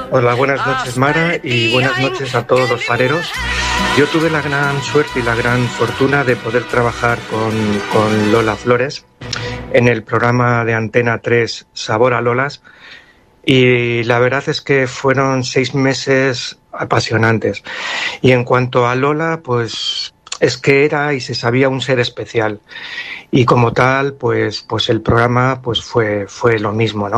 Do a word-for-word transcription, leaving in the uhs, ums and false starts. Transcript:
Hola, buenas noches Mara y buenas noches a todos los fareros. Yo tuve la gran suerte y la gran fortuna de poder trabajar con, con Lola Flores en el programa de Antena tres Sabor a Lolas, y la verdad es que fueron seis meses apasionantes. Y en cuanto a Lola, pues es que era y se sabía un ser especial, y como tal pues pues el programa pues fue fue lo mismo, ¿no?